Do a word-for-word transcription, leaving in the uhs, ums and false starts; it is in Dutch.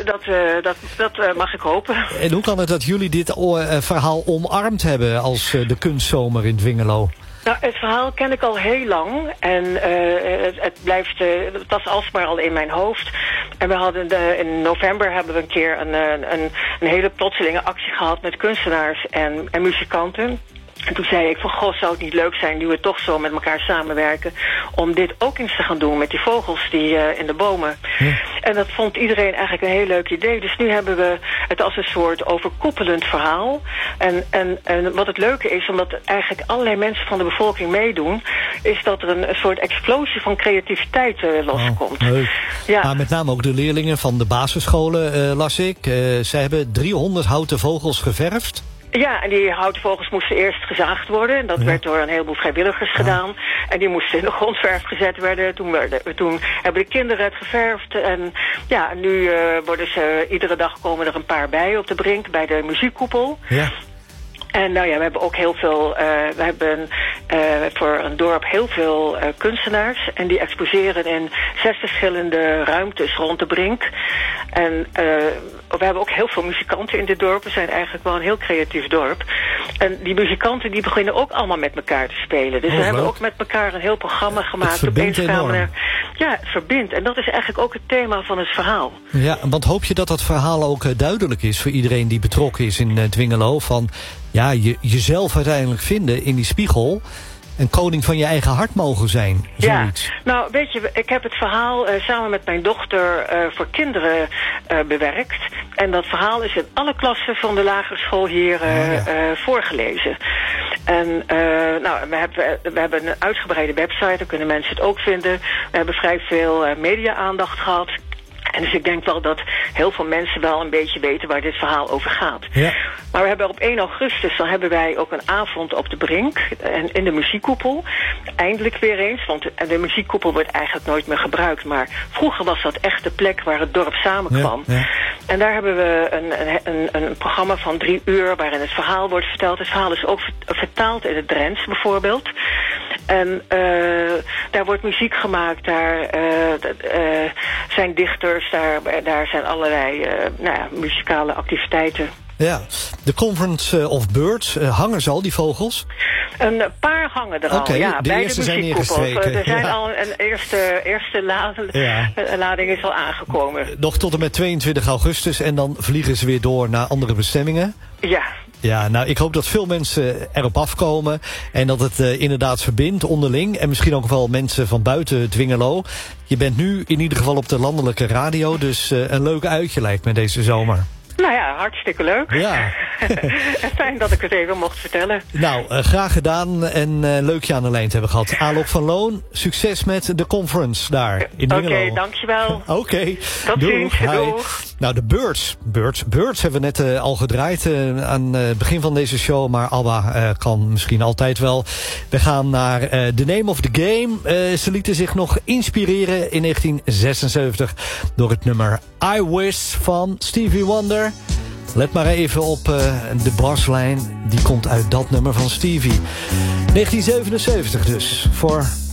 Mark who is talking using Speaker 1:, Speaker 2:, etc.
Speaker 1: dat, uh, dat, dat uh, mag ik hopen.
Speaker 2: En hoe kan het dat jullie dit uh, verhaal omarmd hebben als uh, de kunstzomer in Dwingelo?
Speaker 1: Nou, het verhaal ken ik al heel lang. En uh, het, het blijft, uh, het was alsmaar al in mijn hoofd. En we hadden de, in november hebben we een keer een, een, een hele plotselinge actie gehad met kunstenaars en, en muzikanten. En toen zei ik van, goh, zou het niet leuk zijn, nu we toch zo met elkaar samenwerken, om dit ook eens te gaan doen met die vogels die uh, in de bomen. Ja. En dat vond iedereen eigenlijk een heel leuk idee. Dus nu hebben we het als een soort overkoepelend verhaal. En, en, en wat het leuke is, omdat eigenlijk allerlei mensen van de bevolking meedoen, is dat er een, een soort explosie van creativiteit uh, loskomt.
Speaker 2: Oh, ja. Maar met name ook de leerlingen van de basisscholen, uh, las ik. Uh, zij hebben driehonderd houten vogels geverfd.
Speaker 1: Ja, en die houten vogels moesten eerst gezaagd worden. En dat ja. werd door een heleboel vrijwilligers ja. gedaan. En die moesten in de grondverf gezet worden. Toen, werden, toen hebben de kinderen het geverfd. En ja, nu uh, worden ze, iedere dag komen er een paar bij op de Brink, bij de muziekkoepel. Ja. En nou ja, we hebben ook heel veel, uh, we hebben uh, voor een dorp heel veel uh, kunstenaars. En die exposeren in zes verschillende ruimtes rond de Brink. En uh, we hebben ook heel veel muzikanten in dit dorp. We zijn eigenlijk wel een heel creatief dorp. En die muzikanten die beginnen ook allemaal met elkaar te spelen. Dus oh, we hebben leuk. ook met elkaar een heel programma gemaakt.
Speaker 2: Het verbindt enorm.
Speaker 1: Er, ja, het verbindt. En dat is eigenlijk ook het thema van het verhaal.
Speaker 2: Ja, want hoop je dat dat verhaal ook uh, duidelijk is voor iedereen die betrokken is in uh, Dwingelo? Van ja, je, jezelf uiteindelijk vinden in die spiegel en koning van je eigen hart mogen zijn. Zoiets.
Speaker 1: Ja, nou weet je, ik heb het verhaal uh, samen met mijn dochter uh, voor kinderen uh, bewerkt. En dat verhaal is in alle klassen van de lagere school hier uh, ja, ja. Uh, voorgelezen. En uh, nou, we hebben, we hebben een uitgebreide website, daar kunnen mensen het ook vinden. We hebben vrij veel uh, media-aandacht gehad. En dus ik denk wel dat heel veel mensen wel een beetje weten waar dit verhaal over gaat. Ja. Maar we hebben op één augustus, dan hebben wij ook een avond op de Brink en in de muziekkoepel. Eindelijk weer eens, want de muziekkoepel wordt eigenlijk nooit meer gebruikt. Maar vroeger was dat echt de plek waar het dorp samenkwam. Ja, ja. En daar hebben we een, een, een programma van drie uur waarin het verhaal wordt verteld. Het verhaal is ook vertaald in het Drents bijvoorbeeld. En uh, daar wordt muziek gemaakt, daar uh, uh, zijn dichters, daar, daar zijn allerlei uh, nou ja, muzikale activiteiten.
Speaker 2: Ja, de Conference of Birds, uh, hangen ze al, die vogels?
Speaker 1: Een paar hangen er al,
Speaker 2: okay,
Speaker 1: ja,
Speaker 2: de
Speaker 1: bij
Speaker 2: eerste
Speaker 1: de muziekkoepel. Er zijn
Speaker 2: ja.
Speaker 1: al een eerste, eerste la ja. lading is al aangekomen.
Speaker 2: Nog tot en met tweeëntwintig augustus en dan vliegen ze weer door naar andere bestemmingen?
Speaker 1: Ja.
Speaker 2: Ja, nou, ik hoop dat veel mensen erop afkomen en dat het uh, inderdaad verbindt onderling. En misschien ook wel mensen van buiten Dwingelo. Je bent nu in ieder geval op de landelijke radio, dus uh, een leuk uitje lijkt me deze zomer.
Speaker 1: Nou ja, hartstikke leuk. Ja. En fijn dat ik het even mocht vertellen.
Speaker 2: Nou, uh, graag gedaan en uh, leuk je aan de lijn te hebben gehad. Alok van Loon, succes met de conference daar in Dwingelo.
Speaker 1: Oké, okay, dankjewel.
Speaker 2: Oké, okay.
Speaker 1: Tot ziens. Doeg.
Speaker 2: Nou, de Birds. Birds, Birds hebben we net uh, al gedraaid uh, aan het uh, begin van deze show. Maar ABBA uh, kan misschien altijd wel. We gaan naar uh, The Name of the Game. Uh, ze lieten zich nog inspireren in negentien zesenzeventig door het nummer I Wish van Stevie Wonder. Let maar even op uh, de baslijn. Die komt uit dat nummer van Stevie. negentien zevenenzeventig dus. Voor